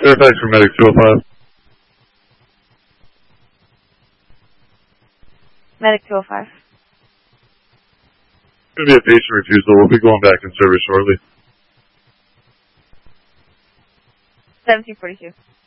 Fairfax for Medic 205. Medic 205. It's going to be a patient refusal. We'll be going back in service shortly. 1742.